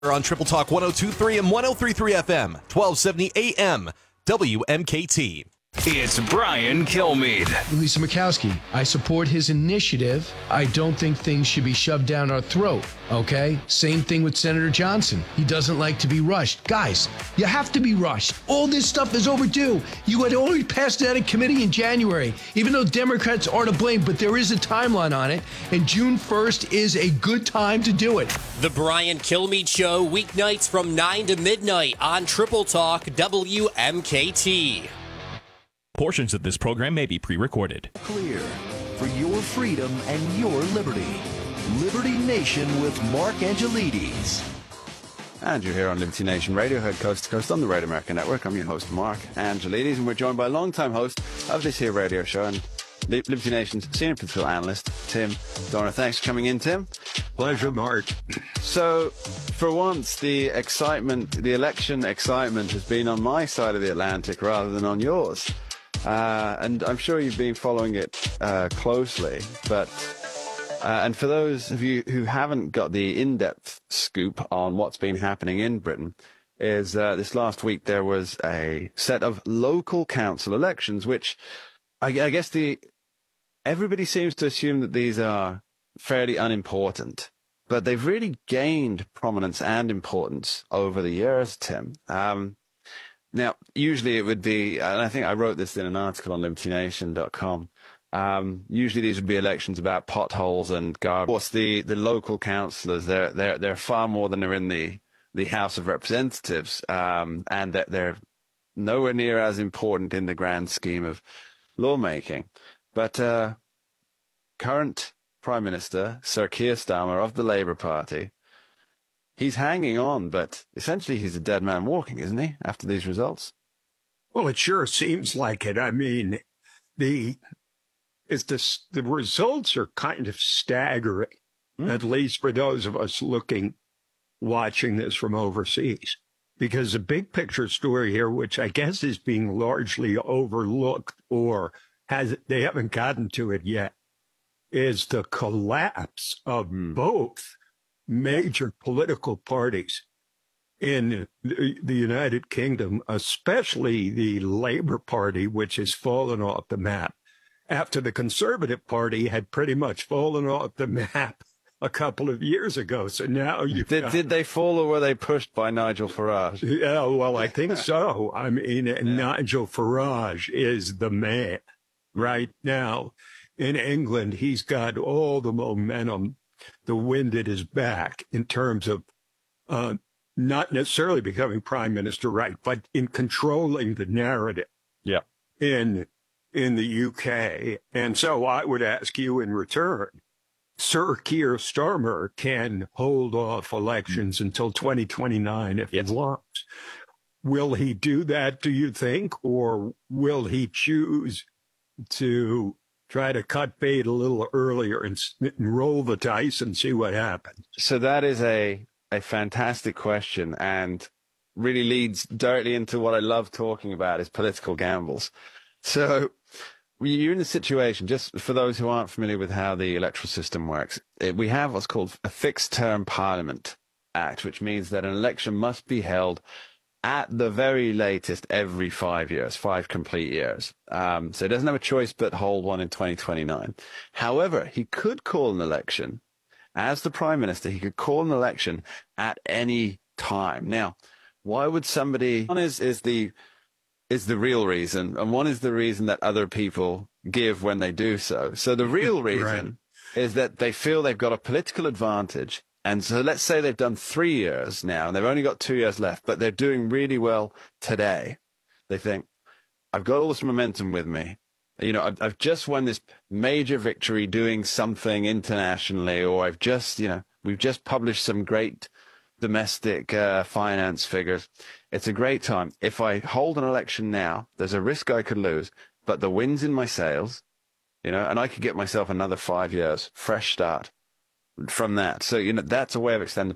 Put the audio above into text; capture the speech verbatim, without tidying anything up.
On Triple Talk one oh two point three and one oh three point three F M, twelve seventy A M, W M K T. It's Brian Kilmeade. Lisa Murkowski, I support his initiative. I don't think things should be shoved down our throat, okay? Same thing with Senator Johnson. He doesn't like to be rushed. Guys, you have to be rushed. All this stuff is overdue. You had already passed it out of committee in January, even though Democrats are to blame, but there is a timeline on it, and June first is a good time to do it. The Brian Kilmeade Show, weeknights from nine to midnight on Triple Talk W M K T. Portions of this program may be pre-recorded. Clear for your freedom and your liberty. Liberty Nation with Mark Angelides. And you're here on Liberty Nation Radio, heard coast to coast on the Radio America Network. I'm your host, Mark Angelides, and we're joined by a long-time host of this here radio show and Liberty Nation's senior political analyst, Tim Donner. Thanks for coming in, Tim. Pleasure, Mark. So, for once, the excitement, the election excitement has been on my side of the Atlantic rather than on yours. Uh, and I'm sure you've been following it uh, closely, but uh, and for those of you who haven't got the in-depth scoop on what's been happening in Britain, is uh, this last week there was a set of local council elections, which I, I guess the everybody seems to assume that these are fairly unimportant, but they've really gained prominence and importance over the years, Tim. Um, Now, usually it would be, and I think I wrote this in an article on liberty nation dot com, um, usually these would be elections about potholes and garbage. Of course, the, the local councillors, they're, they're, they're far more than they're in the, the House of Representatives, um, and that they're nowhere near as important in the grand scheme of lawmaking. But uh, current Prime Minister, Sir Keir Starmer of the Labour Party, he's hanging on, but essentially he's a dead man walking, isn't he, after these results? Well, it sure seems like it. I mean, the is this, the results are kind of staggering, mm. at least for those of us looking, watching this from overseas. Because the big picture story here, which I guess is being largely overlooked or has they haven't gotten to it yet, is the collapse of mm. both major political parties in the United Kingdom, especially the Labour Party, which has fallen off the map after the Conservative Party had pretty much fallen off the map a couple of years ago. So now you did, got... did they fall, or were they pushed by Nigel Farage? Yeah, well, I think so. I mean, yeah. Nigel Farage is the man right now in England. He's got all the momentum, the wind at his back in terms of uh, not necessarily becoming prime minister, right, but in controlling the narrative yeah. in in the U K. And so I would ask you in return, Sir Keir Starmer can hold off elections mm. until twenty twenty-nine if yes. he wants. Will he do that, do you think, or will he choose to try to cut bait a little earlier and, and roll the dice and see what happens? So that is a, a fantastic question, and really leads directly into what I love talking about, is political gambles. So you're in a situation, just for those who aren't familiar with how the electoral system works, we have what's called a fixed term Parliament Act, which means that an election must be held at the very latest every five years, five complete years. Um, so he doesn't have a choice but hold one in twenty twenty-nine. However, he could call an election, as the Prime Minister, he could call an election at any time. Now, why would somebody, one is, is the, is the real reason, and one is the reason that other people give when they do so. So the real reason right. is that they feel they've got a political advantage. And so let's say they've done three years now, and they've only got two years left, but they're doing really well today. They think, I've got all this momentum with me. You know, I've, I've just won this major victory doing something internationally, or I've just, you know, we've just published some great domestic uh, finance figures. It's a great time. If I hold an election now, there's a risk I could lose, but the wind's in my sails, you know, and I could get myself another five years, fresh start from that. So, you know, that's a way of extending.